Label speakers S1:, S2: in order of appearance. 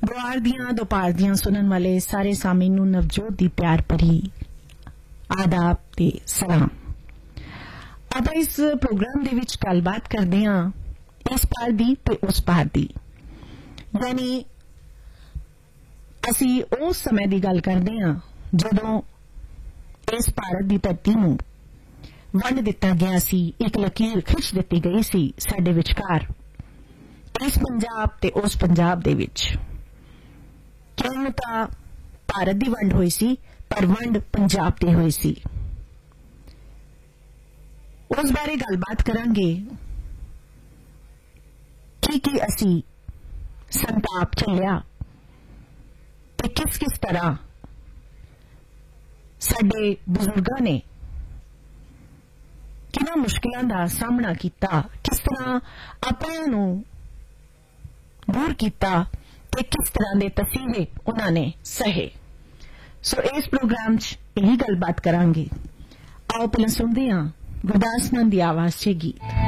S1: बुआर दियां दोपहर दियां सुनन वाले सारे सामीन नूं नवजोत दी प्यार भरी आदाब ते सलाम। ਆਪਾਂ इस प्रोग्राम दे विच गलबात करदे हां इस पार दी ते उस पार दी, यानी असी उस समय दी गल करदे हां जदों इस भारत दी धरती नूं वंड दिता गया सी, एक लकीर खिंच दित्ती गई सी साडे विचकार इस पंजाब ते उस पंजाब दे विच। किउं तां भारत दी वंड होई सी पर वंड पंजाब दी होई सी। उस बारे गलबात करांगे कि असी संताप झल्लिया ते किस किस तरह साडे बुजुर्गां ने किन्हां मुश्किलां दा सामना कीता, किस तरह अपनिआं नूं दूर कीता ते किस तरह दे तसीहे उन्हां ने सहे। सो इस प्रोग्राम च यही गलबात करांगे। आओ पहले सुनदे हां गुरदास मान दी आवाज च गीत।